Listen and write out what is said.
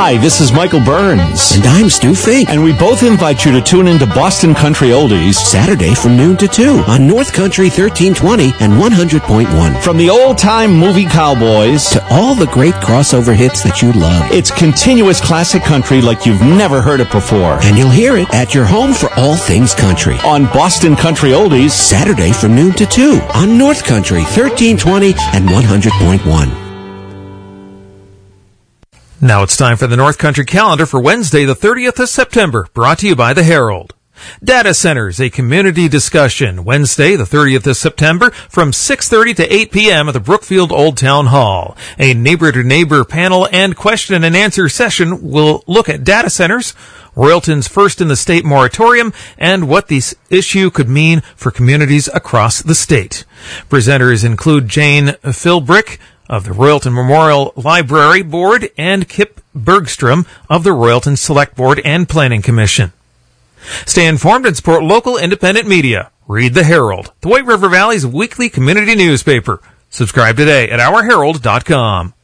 Hi, this is Michael Burns. And I'm Stu Fink. And we both invite you to tune into Boston Country Oldies Saturday from noon to 2 on North Country 1320 and 100.1. From the old-time movie cowboys to all the great crossover hits that you love. It's continuous classic country like you've never heard it before. And you'll hear it at your home for all things country. On Boston Country Oldies Saturday from noon to 2 on North Country 1320 and 100.1. Now it's time for the North Country calendar for Wednesday, the 30th of September, brought to you by the Herald. Data Centers, a community discussion, Wednesday, the 30th of September, from 6:30 to 8 p.m. at the Brookfield Old Town Hall. A neighbor-to-neighbor panel and question and answer session will look at data centers, Royalton's first-in-the-state moratorium, and what this issue could mean for communities across the state. Presenters include Jane Philbrick of the Royalton Memorial Library Board and Kip Bergstrom of the Royalton Select Board and Planning Commission. Stay informed and support local independent media. Read the Herald, the White River Valley's weekly community newspaper. Subscribe today at ourherald.com.